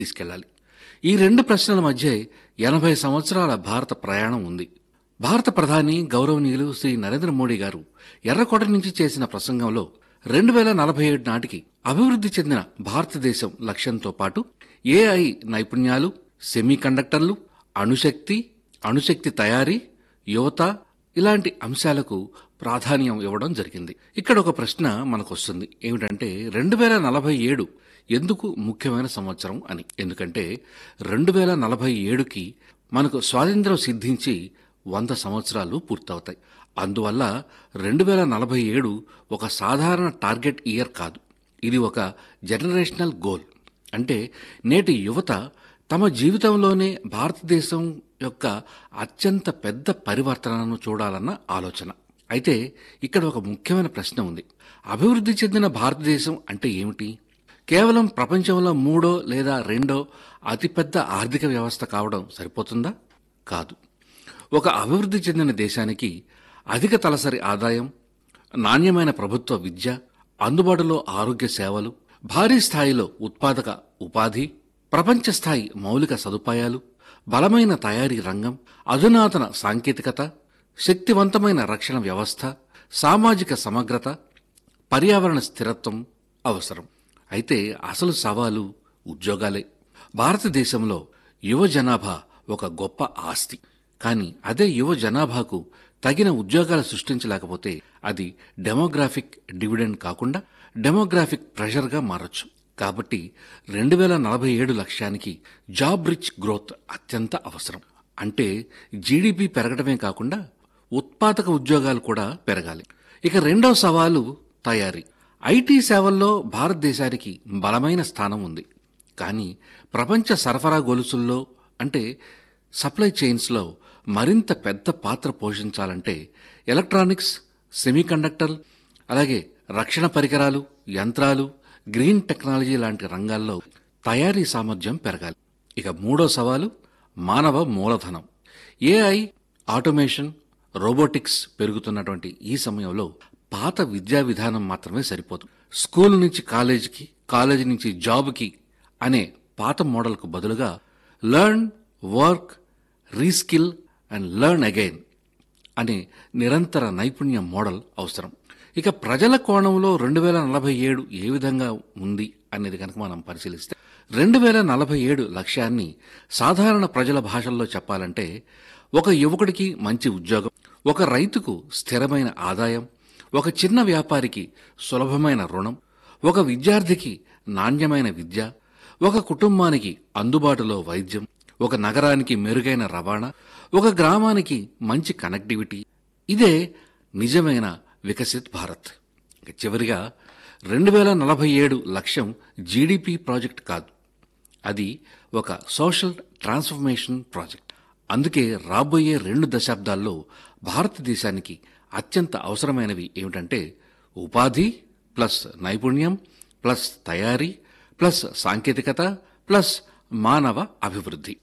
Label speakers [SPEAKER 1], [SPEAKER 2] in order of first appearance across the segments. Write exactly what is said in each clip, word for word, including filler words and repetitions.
[SPEAKER 1] తీసుకెళ్లాలి. ఈ రెండు ప్రశ్నల మధ్య ఎనభై సంవత్సరాల భారత ప్రయాణం ఉంది. భారత ప్రధాని గౌరవనీయులు శ్రీ నరేంద్ర మోడీ గారు ఎర్రకోట నుంచి చేసిన ప్రసంగంలో రెండు వేల నలభై ఏడు నాటికి అభివృద్ధి చెందిన భారతదేశం లక్ష్యంతో పాటు ఏఐ నైపుణ్యాలు, సెమీకండక్టర్లు, అణుశక్తి, అణుశక్తి తయారీ, యువత ఇలాంటి అంశాలకు ప్రాధాన్యం ఇవ్వడం జరిగింది. ఇక్కడ ఒక ప్రశ్న మనకు వస్తుంది, ఏమిటంటే రెండు వేల నలభై ఏడు ఎందుకు ముఖ్యమైన సంవత్సరం అని. ఎందుకంటే రెండు వేల నలభై ఏడుకి మనకు స్వాతంత్ర్యం సిద్ధించి వంద సంవత్సరాలు పూర్తవుతాయి. అందువల్ల రెండు వేల నలభై ఏడు ఒక సాధారణ టార్గెట్ ఇయర్ కాదు, ఇది ఒక జనరేషనల్ గోల్. అంటే నేటి యువత తమ జీవితంలోనే భారతదేశం యొక్క అత్యంత పెద్ద పరివర్తనను చూడాలన్న ఆలోచన. అయితే ఇక్కడ ఒక ముఖ్యమైన ప్రశ్న ఉంది. అభివృద్ధి చెందిన భారతదేశం అంటే ఏమిటి? కేవలం ప్రపంచంలో మూడో లేదా రెండో అతిపెద్ద ఆర్థిక వ్యవస్థ కావడం సరిపోతుందా? కాదు. ఒక అభివృద్ధి చెందిన దేశానికి అధిక తలసరి ఆదాయం, నాణ్యమైన ప్రభుత్వ విద్య, అందుబాటులో ఆరోగ్య సేవలు, భారీ స్థాయిలో ఉత్పాదక ఉపాధి, ప్రపంచ స్థాయి మౌలిక సదుపాయాలు, బలమైన తయారీ రంగం, అధునాతన సాంకేతికత, శక్తివంతమైన రక్షణ వ్యవస్థ, సామాజిక సమగ్రత, పర్యావరణ స్థిరత్వం అవసరం. అయితే అసలు సవాలు ఉద్యోగాలే. భారతదేశంలో యువ జనాభా ఒక గొప్ప ఆస్తి. కానీ అదే యువ జనాభాకు తగిన ఉద్యోగాలు సృష్టించలేకపోతే అది డెమోగ్రాఫిక్ డివిడెండ్ కాకుండా డెమోగ్రాఫిక్ ప్రెషర్గా మారొచ్చు. కాబట్టి రెండు వేల నలభై ఏడు లక్ష్యానికి జాబ్ రిచ్ గ్రోత్ అత్యంత అవసరం. అంటే జీడీపీ పెరగడమే కాకుండా ఉత్పాదక ఉద్యోగాలు కూడా పెరగాలి. ఇక రెండవ సవాలు తయారీ. ఐటీ సేవల్లో భారతదేశానికి బలమైన స్థానం ఉంది. కానీ ప్రపంచ సరఫరా గొలుసుల్లో అంటే సప్లై చైన్స్లో మరింత పెద్ద పాత్ర పోషించాలంటే ఎలక్ట్రానిక్స్, సెమీకండక్టర్, అలాగే రక్షణ పరికరాలు, యంత్రాలు, గ్రీన్ టెక్నాలజీ లాంటి రంగాల్లో తయారీ సామర్థ్యం పెరగాలి. ఇక మూడో సవాలు మానవ మూలధనం. ఏఐ, ఆటోమేషన్, రోబోటిక్స్ పెరుగుతున్నటువంటి ఈ సమయంలో పాత విద్యా విధానం మాత్రమే సరిపోదు. స్కూల్ నుంచి కాలేజీకి, కాలేజీ నుంచి జాబ్కి అనే పాత మోడల్కు బదులుగా learn, work, reskill and learn again అనే నిరంతర నైపుణ్య మోడల్ అవసరం. ఇక ప్రజల కోణంలో రెండు వేల నలభై ఏడు ఏ విధంగా ఉంది అనేది కనుక మనం పరిశీలిస్తే రెండు వేల నలభై ఏడు లక్ష్యాన్ని సాధారణ ప్రజల భాషల్లో చెప్పాలంటే ఒక యువకుడికి మంచి ఉద్యోగం, ఒక రైతుకు స్థిరమైన ఆదాయం, ఒక చిన్న వ్యాపారికి సులభమైన రుణం, ఒక విద్యార్థికి నాణ్యమైన విద్య, ఒక కుటుంబానికి అందుబాటులో వైద్యం, ఒక నగరానికి మెరుగైన రవాణా, ఒక గ్రామానికి మంచి కనెక్టివిటీ. ఇదే నిజమైన వికసిత్ భారత్. చివరిగా రెండు వేల నలభై ఏడు లక్ష్యం జీడీపీ ప్రాజెక్ట్ కాదు, అది ఒక సోషల్ ట్రాన్స్ఫర్మేషన్ ప్రాజెక్ట్. అందుకే రాబోయే రెండు దశాబ్దాల్లో భారతదేశానికి అత్యంత అవసరమైనవి ఏమిటంటే ఉపాధి ప్లస్ నైపుణ్యం ప్లస్ తయారీ ప్లస్ సాంకేతికత ప్లస్ మానవ అభివృద్ధి.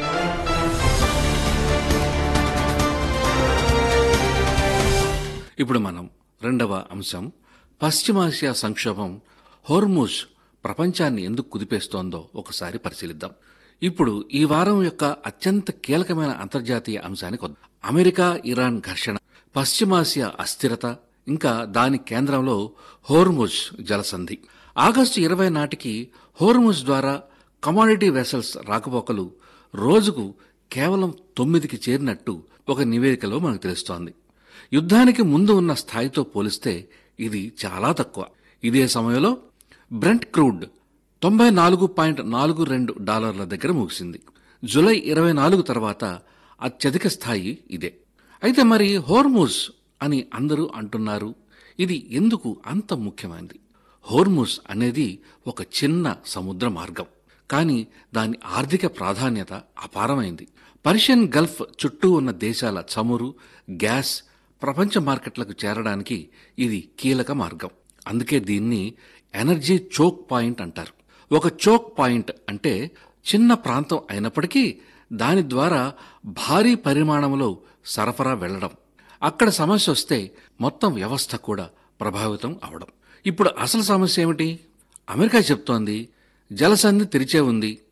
[SPEAKER 1] ఇప్పుడు మనం రెండవ అంశం, పశ్చిమాసియా సంక్షోభం, హోర్ముజ్ ప్రపంచాన్ని ఎందుకు కుదిపేస్తోందో ఒకసారి పరిశీలిద్దాం. ఇప్పుడు ఈ వారం యొక్క అత్యంత కీలకమైన అంతర్జాతీయ అంశానికి వద్దాం. అమెరికా ఇరాన్ ఘర్షణ, పశ్చిమాసియా అస్థిరత, ఇంకా దాని కేంద్రంలో హోర్ముజ్ జలసంధి. ఆగస్టు ఇరవై నాటికి హోర్ముజ్ ద్వారా కమాడిటీ వెసల్స్ రాకపోకలు రోజుకు కేవలం తొమ్మిదికి చేరినట్టు ఒక నివేదికలో మనకు తెలుస్తోంది. యుద్ధానికి ముందు ఉన్న స్థాయితో పోలిస్తే ఇది చాలా తక్కువ. ఇదే సమయంలో బ్రెంట్ క్రూడ్ తొంభై నాలుగు పాయింట్ నాలుగు రెండు డాలర్ల దగ్గర ముగిసింది. జూలై ఇరవై నాలుగు తర్వాత అత్యధిక స్థాయి ఇదే. అయితే మరి హోర్ముజ్ అని అందరూ అంటున్నారు, ఇది ఎందుకు అంత ముఖ్యమైనది? హోర్ముజ్ అనేది ఒక చిన్న సముద్ర మార్గం, కానీ దాని ఆర్థిక ప్రాధాన్యత అపారమైంది. పర్షియన్ గల్ఫ్ చుట్టూ ఉన్న దేశాల చమురు, గ్యాస్ ప్రపంచ మార్కెట్లకు చేరడానికి ఇది కీలక మార్గం. అందుకే దీన్ని ఎనర్జీ చోక్ పాయింట్ అంటారు. ఒక చోక్ పాయింట్ అంటే చిన్న ప్రాంతం అయినప్పటికీ దాని ద్వారా భారీ పరిమాణంలో సరఫరా వెళ్లడం. అక్కడ సమస్య వస్తే మొత్తం వ్యవస్థ కూడా ప్రభావితం అవడం. ఇప్పుడు అసలు సమస్య ఏమిటి? అమెరికా చెప్తోంది జలసంధి తెరిచే ఉంది,